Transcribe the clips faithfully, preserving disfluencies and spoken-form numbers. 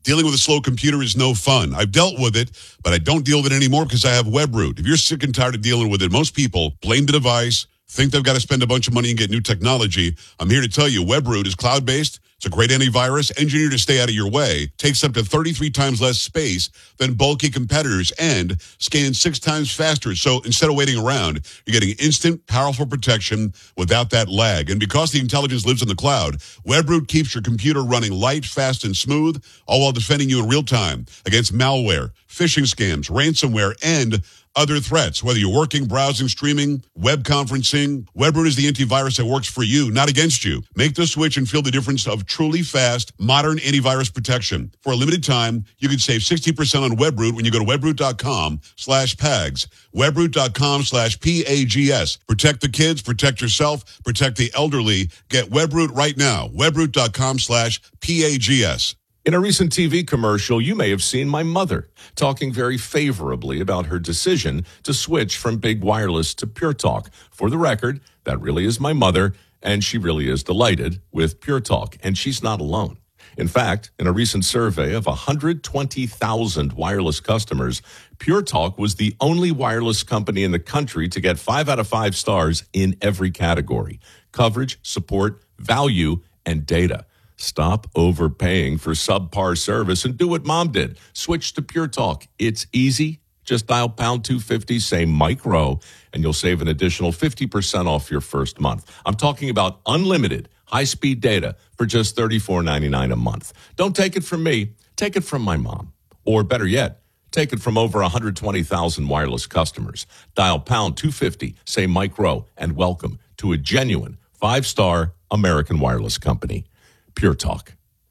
Dealing with a slow computer is no fun. I've dealt with it, but I don't deal with it anymore because I have WebRoot. If you're sick and tired of dealing with it, most people blame the device, think they've got to spend a bunch of money and get new technology. I'm here to tell you, WebRoot is cloud-based. It's a great antivirus, engineered to stay out of your way, takes up to thirty-three times less space than bulky competitors, and scans six times faster. So instead of waiting around, you're getting instant, powerful protection without that lag. And because the intelligence lives in the cloud, WebRoot keeps your computer running light, fast, and smooth, all while defending you in real time against malware, phishing scams, ransomware, and other threats. Whether you're working, browsing, streaming, web conferencing, WebRoot is the antivirus that works for you, not against you. Make the switch and feel the difference of truly fast, modern antivirus protection. For a limited time, you can save sixty percent on WebRoot when you go to webroot.com slash PAGS. webroot.com slash P-A-G-S. Protect the kids, protect yourself, protect the elderly. Get WebRoot right now. webroot.com slash P-A-G-S. In a recent T V commercial, you may have seen my mother talking very favorably about her decision to switch from Big Wireless to Pure Talk. For the record, that really is my mother, and she really is delighted with Pure Talk, and she's not alone. In fact, in a recent survey of one hundred twenty thousand wireless customers, Pure Talk was the only wireless company in the country to get five out of five stars in every category: coverage, support, value, and data. Stop overpaying for subpar service and do what Mom did. Switch to Pure Talk. It's easy. Just dial pound two fifty, say Mike Rowe, and you'll save an additional fifty percent off your first month. I'm talking about unlimited high-speed data for just thirty-four ninety-nine a month. Don't take it from me. Take it from my mom. Or better yet, take it from over one hundred twenty thousand wireless customers. Dial pound two fifty, say Mike Rowe, and welcome to a genuine five-star American wireless company. Pure Talk.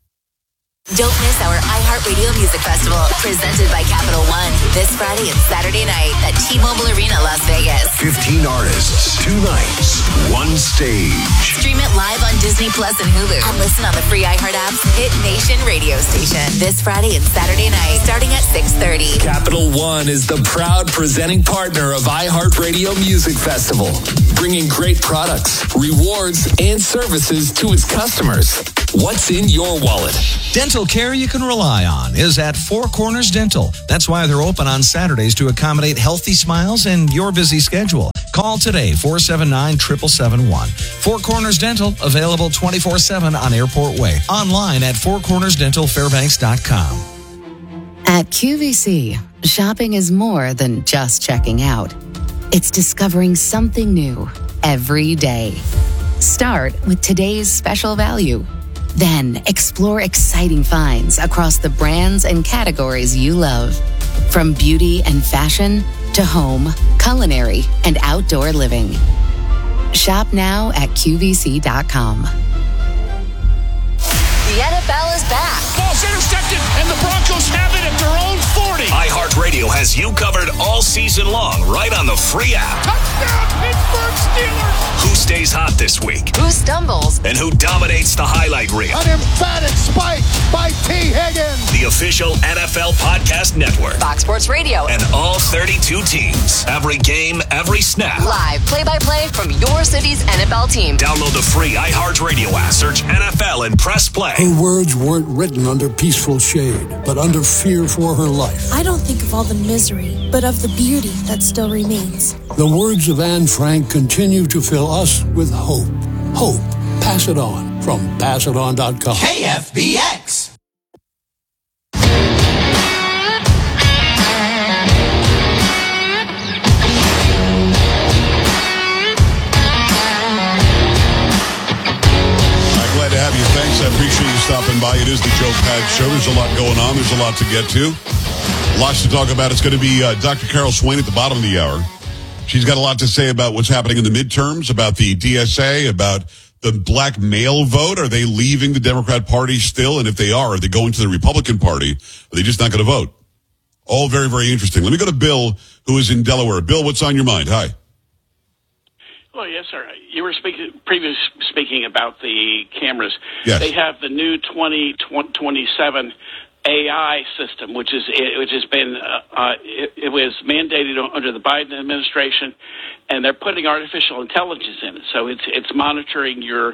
Don't miss our iHeartRadio Music Festival, presented by Capital One, this Friday and Saturday night at T-Mobile Arena, Las Vegas. fifteen artists, two nights, one stage. Stream it live on Disney Plus and Hulu, and listen on the free iHeart app's Hit Nation radio station this Friday and Saturday night, starting at six thirty. Capital One is the proud presenting partner of iHeartRadio Music Festival, bringing great products, rewards, and services to its customers. What's in your wallet? Dental care you can rely on is at Four Corners Dental. That's why they're open on Saturdays to accommodate healthy smiles and your busy schedule. Call today, four seven nine, seven seven seven one. Four Corners Dental, available twenty-four seven on Airport Way. Online at four corners dental fairbanks dot com. At Q V C, shopping is more than just checking out. It's discovering something new every day. Start with today's special value. Then explore exciting finds across the brands and categories you love. From beauty and fashion to home, culinary, and outdoor living. Shop now at Q V C dot com. The N F L is back. Ball's intercepted, and the Broncos have it at their own forty. iHeartRadio has you covered all season long, right on the free app. Touchdown, Pittsburgh Steelers! Who stays hot this week? Who stumbles? And who dominates the highlight reel? An emphatic spike by T. Higgins. The official N F L Podcast Network. Fox Sports Radio. And all thirty-two teams. Every game, every snap. Live play-by-play from your city's N F L team. Download the free iHeartRadio app. Search N F L and press play. Her words weren't written under peaceful shade, but under fear for her life. I don't think of all the misery, but of the beauty that still remains. The words of Anne Frank continue to fill us with hope. Hope. Pass it on from pass it on dot com. K F B X. To have you. Thanks. I appreciate you stopping by. It is the Joe Pags Show. There's a lot going on. There's a lot to get to. Lots to talk about. It's going to be uh, Doctor Carol Swain at the bottom of the hour. She's got a lot to say about what's happening in the midterms, about the D S A, about the black male vote. Are they leaving the Democrat Party still? And if they are, are they going to the Republican Party? Are they just not going to vote? All very, very interesting. Let me go to Bill, who is in Delaware. Bill, what's on your mind? Hi. Well, yes, sir. You were speaking previous speaking about the cameras. Yes. They have the new twenty twenty-seven A I system, which is which has been uh, uh, it, it was mandated under the Biden administration, and they're putting artificial intelligence in it. So it's it's monitoring your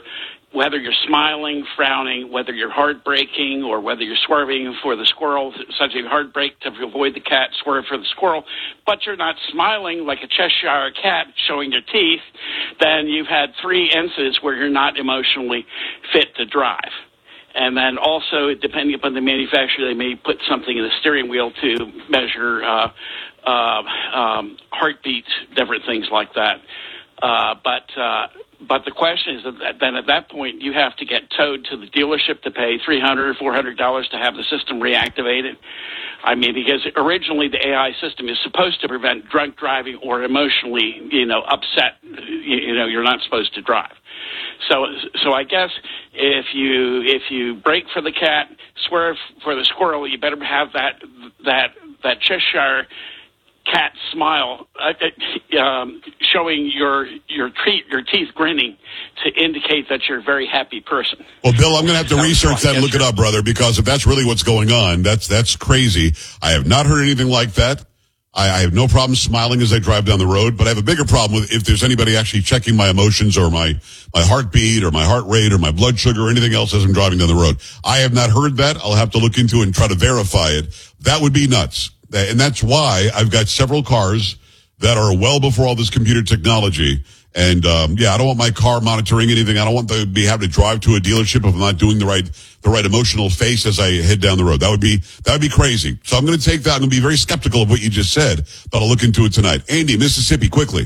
whether you're smiling, frowning, whether you're heart braking, or whether you're swerving for the squirrel, such a heart brake to avoid the cat, swerve for the squirrel, but you're not smiling like a Cheshire cat showing your teeth, then you've had three instances where you're not emotionally fit to drive. And then also, depending upon the manufacturer, they may put something in the steering wheel to measure uh, uh, um, heartbeats, different things like that. Uh, but uh, but the question is that then at that point you have to get towed to the dealership to pay three hundred dollars or four hundred dollars to have the system reactivated. I mean, because originally the A I system is supposed to prevent drunk driving or emotionally, you know, upset. You, you know, you're not supposed to drive. So, so I guess if you if you brake for the cat, swerve for the squirrel, you better have that that that Cheshire cat smile, uh, um, showing your your teeth your teeth grinning to indicate that you're a very happy person. Well, Bill, I'm going to have to research that and look it up, brother, because if that's really what's going on, that's that's crazy. I have not heard anything like that. I, I have no problem smiling as I drive down the road, but I have a bigger problem with if there's anybody actually checking my emotions or my, my heartbeat or my heart rate or my blood sugar or anything else as I'm driving down the road. I have not heard that. I'll have to look into it and try to verify it. That would be nuts. And that's why I've got several cars that are well before all this computer technology. And, um, yeah, I don't want my car monitoring anything. I don't want to be having to drive to a dealership if I'm not doing the right, the right emotional face as I head down the road. That would be, that would be crazy. So I'm going to take that. I'm going to be very skeptical of what you just said, but I'll look into it tonight. Andy, Mississippi, quickly.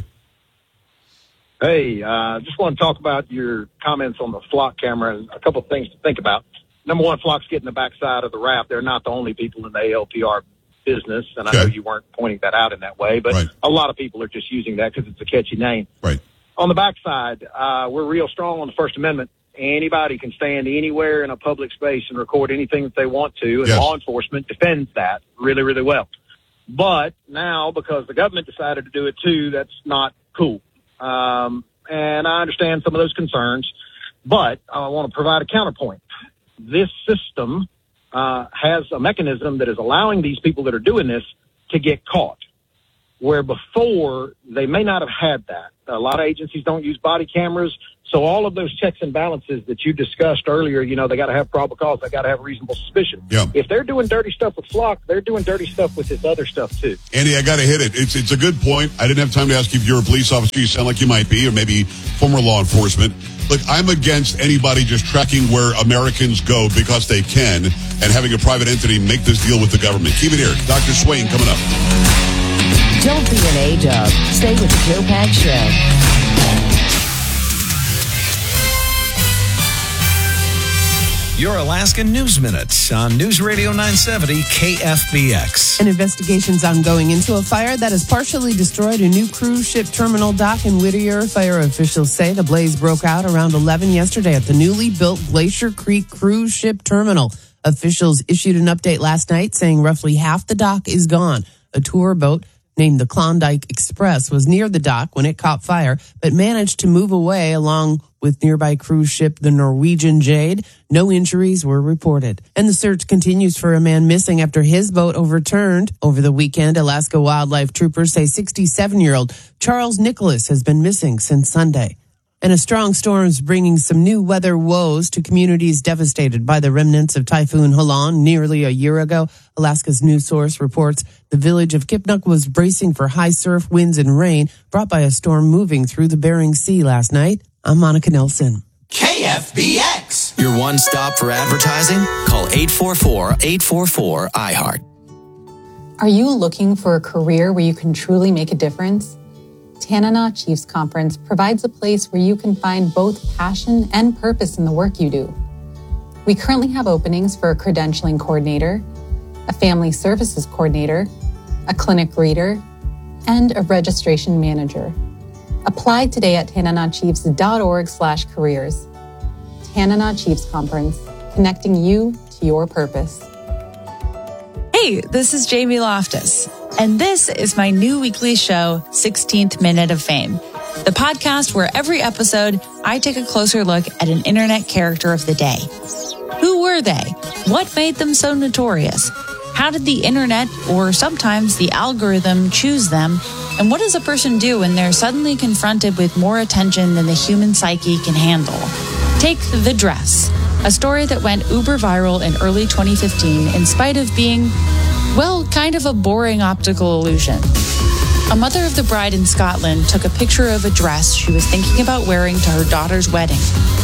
Hey, uh, just want to talk about your comments on the flock camera and a couple of things to think about. Number one, flocks get in the backside of the wrap. They're not the only people in the A L P R business, and okay. I know you weren't pointing that out in that way, but right. a lot of people are just using that because it's a catchy name. Right. On the backside, uh, we're real strong on the First Amendment. Anybody can stand anywhere in a public space and record anything that they want to, and yes. law enforcement defends that really, really well. But now, because the government decided to do it too, that's not cool. Um, and I understand some of those concerns, but I want to provide a counterpoint. This system uh, has a mechanism that is allowing these people that are doing this to get caught, where before they may not have had that. A lot of agencies don't use body cameras. So all of those checks and balances that you discussed earlier, you know, they got to have probable cause. They got to have reasonable suspicion. Yeah. If they're doing dirty stuff with Flock, they're doing dirty stuff with this other stuff too. Andy, I got to hit it. It's it's a good point. I didn't have time to ask you if you're a police officer. You sound like you might be, or maybe former law enforcement. Look, I'm against anybody just tracking where Americans go because they can and having a private entity make this deal with the government. Keep it here. Doctor Swain coming up. Don't be an A-dub. Stay with the Joe Pags Show. Your Alaskan News Minute on News Radio nine seventy K F B X. An investigation's ongoing into a fire that has partially destroyed a new cruise ship terminal dock in Whittier. Fire officials say the blaze broke out around eleven yesterday at the newly built Glacier Creek cruise ship terminal. Officials issued an update last night saying roughly half the dock is gone. A tour boat named the Klondike Express was near the dock when it caught fire, but managed to move away along with nearby cruise ship the Norwegian Jade. No injuries were reported. And the search continues for a man missing after his boat overturned. Over the weekend, Alaska wildlife troopers say sixty-seven-year-old Charles Nicholas has been missing since Sunday. And a strong storm is bringing some new weather woes to communities devastated by the remnants of Typhoon Haiyan nearly a year ago. Alaska's news source reports the village of Kipnuk was bracing for high surf, winds, and rain brought by a storm moving through the Bering Sea last night. I'm Monica Nelson. K F B X. Your one stop for advertising? Call eight four four, eight four four, I heart. Are you looking for a career where you can truly make a difference? Tanana Chiefs Conference provides a place where you can find both passion and purpose in the work you do. We currently have openings for a credentialing coordinator, a family services coordinator, a clinic reader, and a registration manager. Apply today at tananachiefs.org slash careers. Tanana Chiefs Conference, connecting you to your purpose. Hey, this is Jamie Loftus, and this is my new weekly show, sixteenth Minute of Fame, the podcast where every episode I take a closer look at an internet character of the day. Who were they? What made them so notorious? How did the internet, or sometimes the algorithm, choose them? And what does a person do when they're suddenly confronted with more attention than the human psyche can handle? Take The Dress, a story that went uber viral in early twenty fifteen in spite of being, well, kind of a boring optical illusion. A mother of the bride in Scotland took a picture of a dress she was thinking about wearing to her daughter's wedding.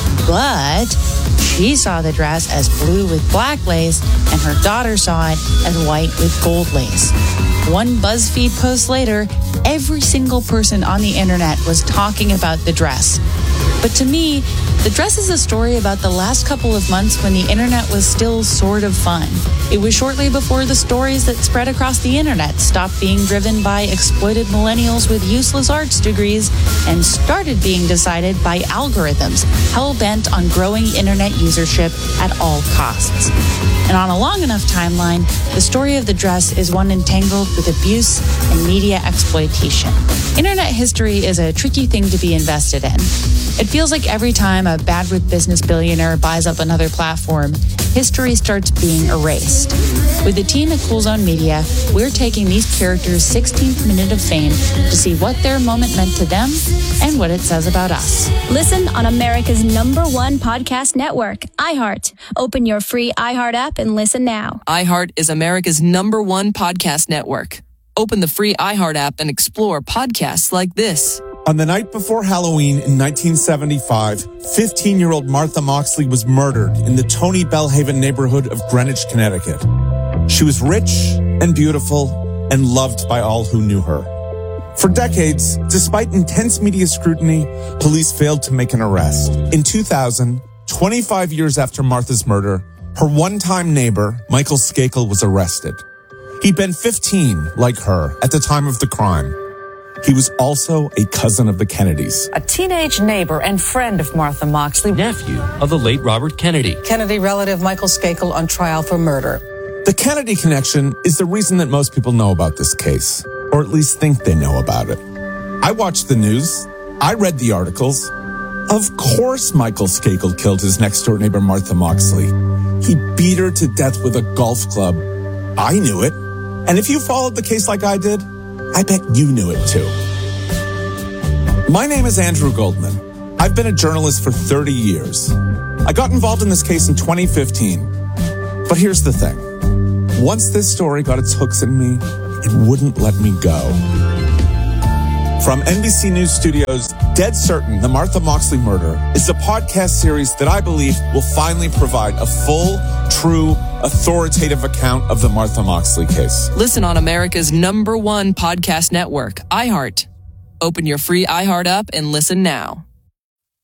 But she saw the dress as blue with black lace, and her daughter saw it as white with gold lace. One BuzzFeed post later, every single person on the internet was talking about the dress. But to me, the dress is a story about the last couple of months when the internet was still sort of fun. It was shortly before the stories that spread across the internet stopped being driven by exploited millennials with useless arts degrees and started being decided by algorithms hell-bent on growing internet usership at all costs. And on a long enough timeline, the story of the dress is one entangled with abuse and media exploitation. Internet history is a tricky thing to be invested in. It feels like every time a bad with business billionaire buys up another platform, history starts being erased. With the team at Cool Zone Media, we're taking these characters' sixteenth minute of fame to see what their moment meant to them and what it says about us. Listen on America's number one podcast network, iHeart. Open your free iHeart app and listen now. iHeart is America's number one podcast network. Open the free iHeart app and explore podcasts like this. On the night before Halloween in nineteen seventy-five, fifteen-year-old Martha Moxley was murdered in the Tony Bellhaven neighborhood of Greenwich, Connecticut. She was rich and beautiful and loved by all who knew her. For decades, despite intense media scrutiny, police failed to make an arrest. In two thousand, twenty-five years after Martha's murder, her one-time neighbor, Michael Skakel, was arrested. He'd been fifteen, like her, at the time of the crime. He was also a cousin of the Kennedys. A teenage neighbor and friend of Martha Moxley. Nephew of the late Robert Kennedy. Kennedy relative Michael Skakel on trial for murder. The Kennedy connection is the reason that most people know about this case, or at least think they know about it. I watched the news. I read the articles. Of course Michael Skakel killed his next-door neighbor Martha Moxley. He beat her to death with a golf club. I knew it. And if you followed the case like I did, I bet you knew it too. My name is Andrew Goldman. I've been a journalist for thirty years. I got involved in this case in twenty fifteen. But here's the thing. Once this story got its hooks in me, it wouldn't let me go. From N B C News Studios, Dead Certain, The Martha Moxley Murder is a podcast series that I believe will finally provide a full, true, authoritative account of the Martha Moxley case. Listen on America's number one podcast network, iHeart. Open your free iHeart app and listen now.